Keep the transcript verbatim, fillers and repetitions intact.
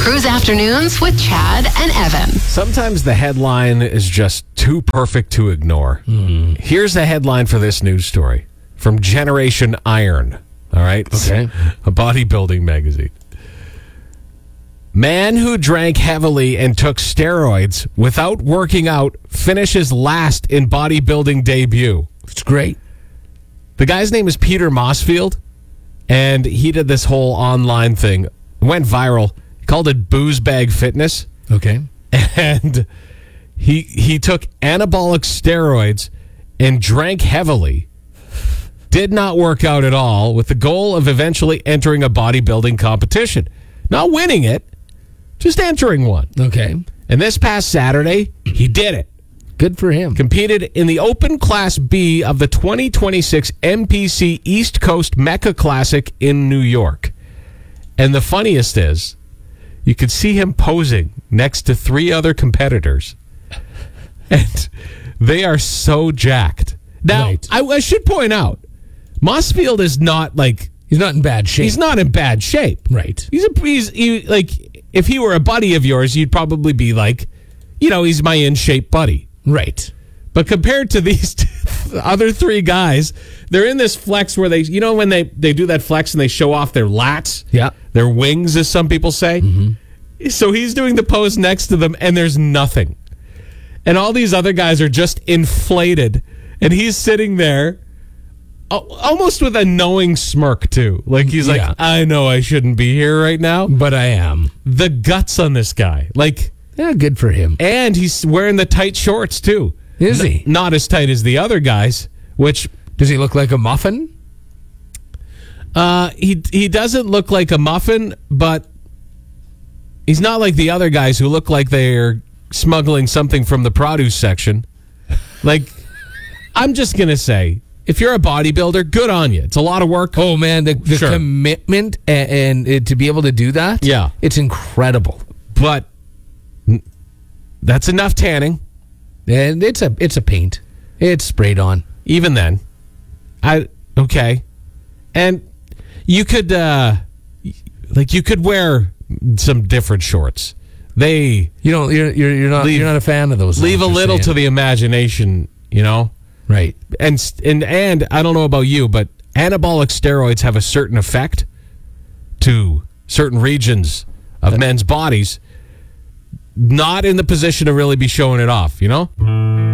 Cruise Afternoons with Chad and Evan. Sometimes the headline is just too perfect to ignore. Mm. Here's the headline for this news story from Generation Iron. All right? Okay. A bodybuilding magazine. Man who drank heavily and took steroids without working out finishes last in bodybuilding debut. It's great. The guy's name is Peter Mossfield, and he did this whole online thing. It went viral. He called it Booze Bag Fitness. Okay. And he he took anabolic steroids and drank heavily. Did not work out at all, with the goal of eventually entering a bodybuilding competition. Not winning it, just entering one. Okay. And this past Saturday, he did it. Good for him. Competed in the Open Class B of the twenty twenty-six N P C East Coast Mecca Classic in New York. And the funniest is, you could see him posing next to three other competitors. And they are so jacked. Now, Right. I, I should point out, Mossfield is not like... He's not in bad shape. He's not in bad shape. Right. He's a he's he, like if he were a buddy of yours, you'd probably be like, you know, he's my in shape buddy. Right. But compared to these two, other three guys, they're in this flex where they, you know, when they they do that flex and they show off their lats, Yeah. their wings, as some people say. Mm-hmm. So he's doing the pose next to them, and there's nothing, and all these other guys are just inflated, and he's sitting there. Almost with a knowing smirk, too. Like, he's like, Yeah. I know I shouldn't be here right now. But I am. The guts on this guy. Like, Yeah, good for him. and he's wearing the tight shorts, too. Is N- he? Not as tight as the other guys, which... Does he look like a muffin? Uh, he he doesn't look like a muffin, but he's not like the other guys who look like they're smuggling something from the produce section. Like, I'm just going to say... If you're a bodybuilder, good on you. It's a lot of work. Oh, man, the, the Sure. commitment and, and uh, to be able to do that, Yeah. it's incredible. But n- that's enough tanning. And it's a it's a paint. It's sprayed on. Even then. I okay. And you could uh like you could wear some different shorts. They You don't. You're you're, you're not. Leave- you're not a fan of those. leave a little to the imagination, you know? right. And and and I don't know about you, but anabolic steroids have a certain effect to certain regions of men's bodies, not in the position to really be showing it off, you know?